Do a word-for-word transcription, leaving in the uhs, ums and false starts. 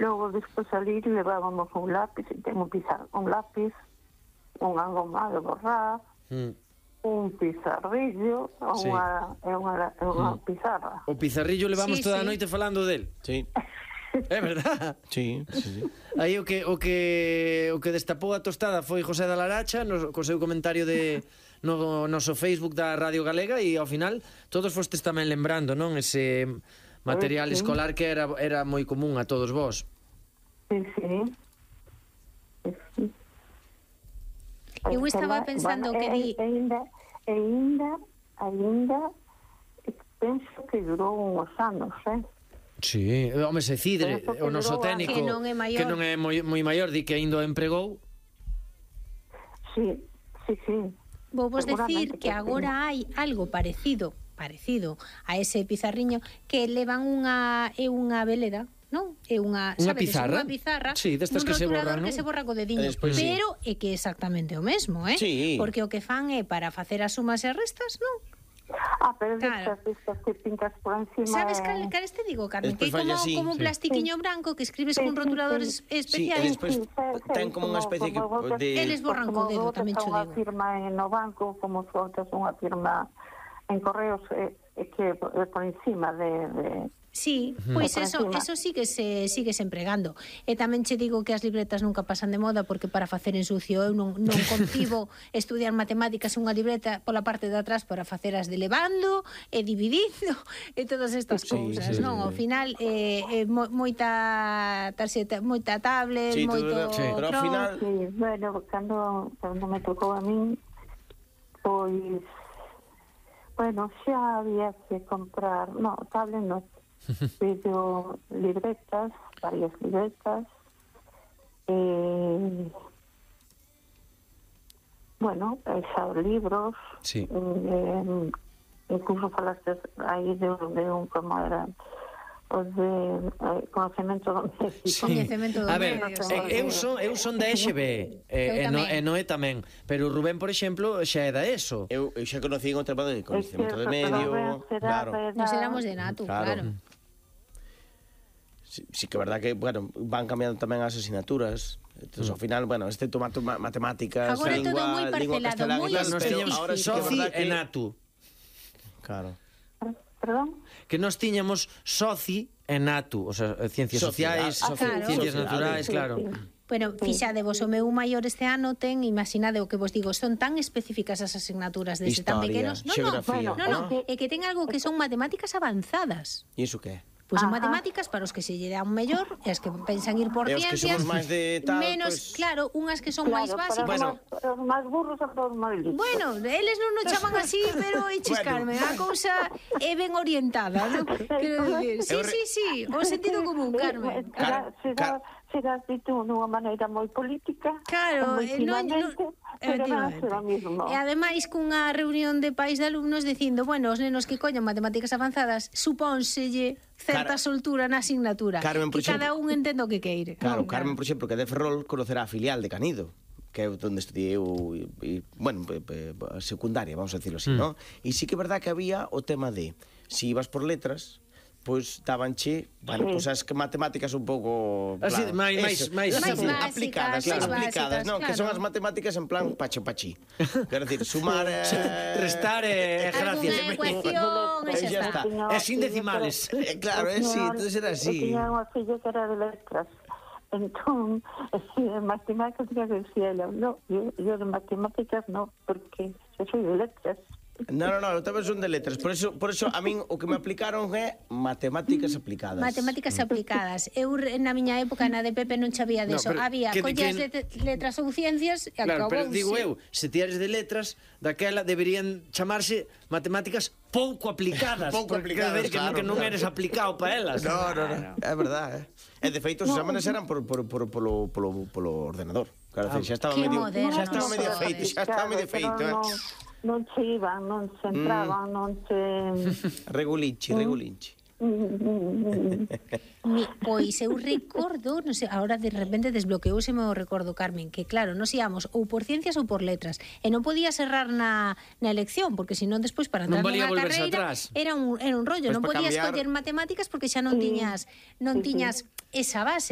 Logo, despois ali, levábamos un lápiz, e ten un, pizar, un lápiz, unha goma de borrar, mm. un pizarrillo, sí. unha, unha, unha mm. pizarra. O pizarrillo levamos sí, toda sí. a noite falando del. Sí. É verdad? Sí, sí, sí. Aí o que o que o que destapou a tostada foi José da Laracha no, co seu comentario de no noso Facebook da Radio Galega, e ao final todos fostes tamén lembrando, non? Ese material sí. escolar que era era moi común a todos vós. Sí, sí. sí. Eu estaba pensando bueno, que di... E ainda, e ainda, ainda penso que durou uns anos, eh? Sí, home, se Cidre, o noso técnico, que non é maior, que non é moi, moi maior, di que ainda o empregou. Sí, sí, sí. Vou vos decir que agora hai algo parecido, parecido a ese pizarriño, que levan unha é unha veleda, non? É unha, unha sabedes, pizarra? Unha pizarra, sí, destas que se borran, que se borra co dediño, después, pero sí. é que é exactamente o mesmo, eh? Sí. Porque o que fan é para facer as sumas e restas, non? Ah, pero claro. Estas, estas que pintas por encima... Sabes cal, cal este digo, Carmen? Que é como, así, como un sí. plastiquiño sí. branco que escribes sí, con rotuladores sí, sí. Sí, especiais. e despois ten como unha especie que de... Eles borran co dedo, tamén cho digo. Unha firma no banco, como faltas unha firma en correos, é, é que é por encima de... de... Sí, pois pues eso, eso sigue se sigue se empregando. E tamén che digo que as libretas nunca pasan de moda, porque para facer en sucio eu non, non concibo estudiar matemáticas unha libreta pola parte de atrás para facer as de levando e dividindo e todas estas sí, cousas, sí, non? Sí. Ao final eh, eh, moita tarxeta, moita tablet, sí, moito sí. Pero ao final, sí, bueno, cando cando me tocou a min, pois bueno, xa había que comprar, no, tablet no. Pero libretas, varias libretas, eh, bueno, esos libros, sí. eh, incluso falaste ahí de, de un, como era, o de eh, conocemento doméstico. Sí. Conocemento A ver, doméstico. eu son, eu son da E X B, e, e, no, e Noé tamén, pero Rubén, por exemplo, xa é da ESO. Eu, eu xa conocí en outra parte de conocimiento de medio, claro. Nos éramos de Natu, claro. claro. Sí, sí que é verdad que, bueno, van cambiando tamén as asignaturas. Entón, ao final, bueno, este tomato matemáticas, agora lingua, todo moi parcelado, moi específico. Ahora sí Soci que... e Natu. Claro. Perdón? Que nós tiñamos Soci e Natu, o sea, ciencias sociais, ah, claro. ciencias naturais, claro. Sí, sí. Bueno, fixadevos, o meu maior este ano ten, imaginade o que vos digo, son tan específicas as asignaturas desde tan pequenos. No, no, bueno, no, no, é que ten algo que son matemáticas avanzadas. E iso que é? Pois pues son matemáticas para os que se lle dan mellor, e as que pensan ir por e ciencias, que máis de tal, menos, pues... claro, unhas que son claro, máis básicas. Bueno, os máis burros e os máis listos. Bueno, eles non nos chaman así, pero eches, bueno. Carmen, a cousa é ben orientada, non? Quero dicir, sí, sí, sí, o sentido común, Carmen. Car Car será dito dunha maneira moi política, claro, non, non, pero non é o mismo. E ademais cunha reunión de pais de alumnos dicindo, bueno, os nenos que coñan matemáticas avanzadas, supónselle certa Car soltura na asignatura, Carmen, que exemplo, cada un entendo o que queire. Claro, non, Carmen, por exemplo, que de Ferrol conocerá a filial de Canido, que é onde estudiei eu, e, bueno, secundaria, vamos a decirlo así, mm. ¿no? E sí que é verdad que había o tema de, si ibas por letras, pois dabanche, bueno, pois as matemáticas un pouco, así, máis máis aplicadas, claro, aplicadas, non, que son as matemáticas en plan pacho pachi. Quero decir, sumar, restar e gracias. Ecuación, xa está. É sin decimales. Claro, é así, entonces era así. Tiña unha filla que era de letras. Entón, en matemáticas decía ela, no, yo, yo de matemáticas no, porque yo soy de letras. No, no, no, tamén son de letras. Por eso, por eso a min o que me aplicaron é matemáticas aplicadas. Matemáticas aplicadas. Eu na miña época na de Pepe non sabía deso. No, había collas que... letras ou ciencias e claro, acabou. Pero digo eu, se ti eres de letras, daquela deberían chamarse matemáticas pouco aplicadas. Pouco aplicadas, claro, que non eres aplicado para elas. No, no, no, é verdade, eh. E de feito, os exámenes eran por, por, por, polo, polo, polo ordenador. Claro, ah, xa estaba medio, moderno, xa estaba medio feito, xa estaba medio feito, eh. Non se iban, non se entraban, mm. non se... Regulinchi, regulinchi. Mi, pois eu recordo, non sei, agora de repente desbloqueouse me o recordo, Carmen, que claro, nos íamos ou por ciencias ou por letras, e non podías errar na, na elección, porque senón despois para entrar nunha carreira era un, era un rollo, pues non podías cambiar... coller matemáticas porque xa non tiñas non tiñas esa base.